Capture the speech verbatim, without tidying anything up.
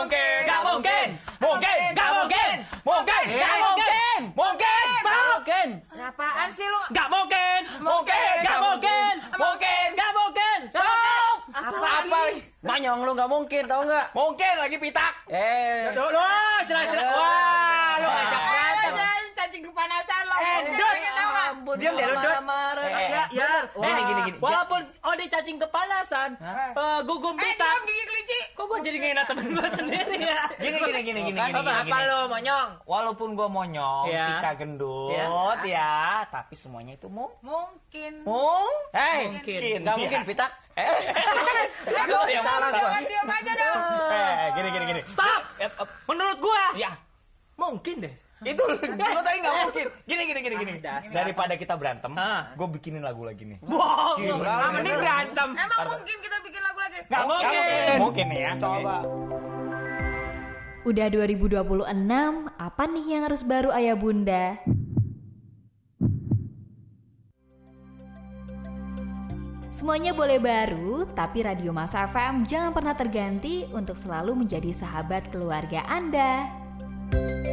Mungkin, nggak mungkin. Mungkin, nggak mungkin. Mungkin, nggak mungkin. Mungkin, mungkin. Apaan sih lu? Nggak mungkin. Mungkin, nggak mungkin. Mungkin, nggak mungkin. Stop. Apa? Manyong lu nggak mungkin, tau nggak? Mungkin lagi pitak. Eh, Loh, loh, cerah-cerah. Wah, lu ngajak berantem. Cacing kepanasan lo. Eh, Dut. ampun, Diam deh lu, Dut. marah-marah. Eh, ya, ya. Wah, Gini, gini, gini. Walaupun Ode cacing kepanasan, eh, gugum Eh, pitak. diam gigi kelinci. Kok gue jadi ngena temen gue sendiri ya? Gini, gini, gini, gini, Kan, gini, apa, gini. Apa lu, monyong? Walaupun gue monyong, Iya. Tika gendut, Iya. ya, tapi semuanya itu mung. Mungkin. Mung? Hei, Mungkin. nggak mungkin pitak. Eh, Lu yang salah gua. Jangan diam aja dong. Eh, gini, gini, gini. Stop! Eh, eh, Menurut gue, Ya, mungkin deh. Itu lu lu tadi nggak mungkin. Gini, gini, gini, gini. Daripada kita berantem, Ah. gue bikinin lagu lagi nih. wow, Gila. Ah, mending berantem. Emang mungkin kita bikin lagu lagi? nggak mungkin. Mungkin ya. Coba. Udah dua ribu dua puluh enam, apa nih yang harus baru ayah bunda? Semuanya boleh baru, tapi Radio Mas F M jangan pernah terganti untuk selalu menjadi sahabat keluarga Anda.